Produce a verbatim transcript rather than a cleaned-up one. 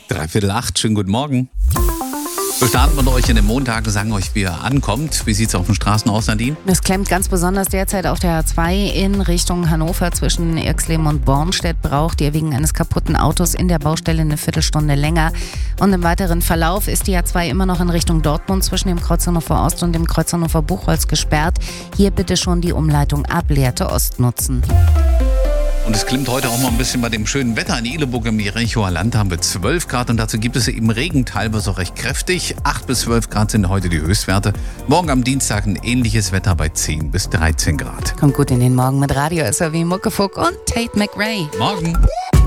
Dreiviertel acht, schönen guten Morgen. Wir starten mit euch in den Montag und sagen euch, wie ihr ankommt. Wie sieht es auf den Straßen aus, Nadine? Es klemmt ganz besonders derzeit auf der A zwei in Richtung Hannover zwischen Irxleben und Bornstedt. Braucht ihr wegen eines kaputten Autos in der Baustelle eine Viertelstunde länger. Und im weiteren Verlauf ist die A zwei immer noch in Richtung Dortmund zwischen dem Kreuz Hannover Ost und dem Kreuz Hannover Buchholz gesperrt. Hier bitte schon die Umleitung ab Lehrte Ost nutzen. Und es klimmt heute auch mal ein bisschen bei dem schönen Wetter. In Ihleburg im Jerichoer Land haben wir zwölf Grad und dazu gibt es eben Regen, teilweise auch recht kräftig. acht bis zwölf Grad sind heute die Höchstwerte. Morgen am Dienstag ein ähnliches Wetter bei zehn bis dreizehn Grad. Kommt gut in den Morgen mit Radio S R W Muckefuck und Tate McRae. Morgen.